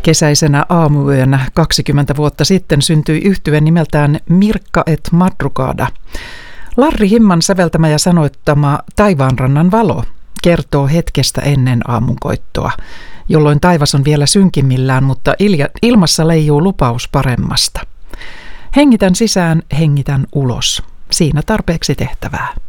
Kesäisenä aamuyönä 20 vuotta sitten syntyi yhtye nimeltään Mirkka et Madrugada. Larry Himman säveltämä ja sanoittama Taivaanrannan valo kertoo hetkestä ennen aamunkoittoa, jolloin taivas on vielä synkimmillään, mutta ilmassa leijuu lupaus paremmasta. Hengitän sisään, hengitän ulos. Siinä tarpeeksi tehtävää.